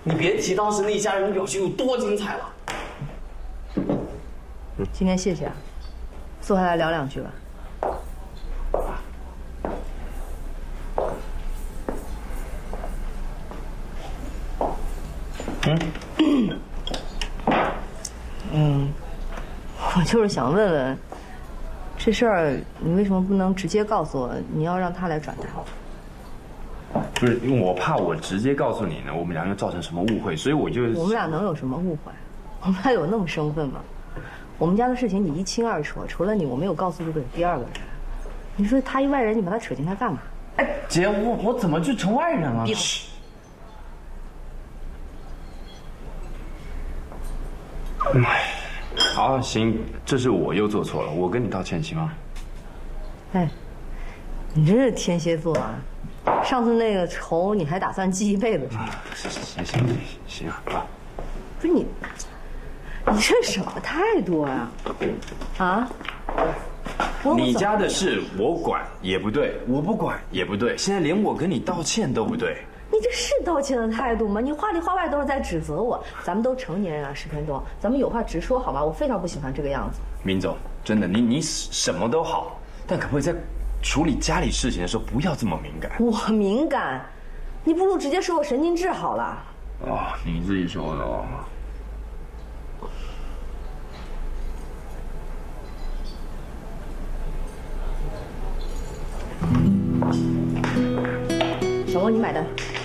你别提当时那一家人的表情有多精彩了。 今天谢谢啊，坐下来聊两句吧。我就是想问问，这事儿你为什么不能直接告诉我？你要让他来转达？ 不是，因为我怕我直接告诉你呢，我们两个造成什么误会，所以我就…… 我们俩能有什么误会？我们俩有那么生分吗？我们家的事情你一清二楚，除了你，我没有告诉过第二个人。你说他一外人，你把他扯进来干嘛？ 哎，姐，我怎么就成外人了？ 闭嘴！ 好，行，这是我又做错了，我跟你道歉，行吗？ 哎，你真是天蝎座啊！上次那个仇你还打算记一辈子是吗？ 行啊。 不是你这什么态度啊？啊？ 你家的事我管也不对，我不管也不对，现在连我跟你道歉都不对。 你这是道歉的态度吗？你话里话外都是在指责我。咱们都成年人啊，石天东，咱们有话直说好吗？我非常不喜欢这个样子。 明总，真的，你什么都好，但可不可以在处理家里事情的时候不要这么敏感？ 我敏感，你不如直接说我神经质好了。 哦，你自己说的哦。 小莫，你买单。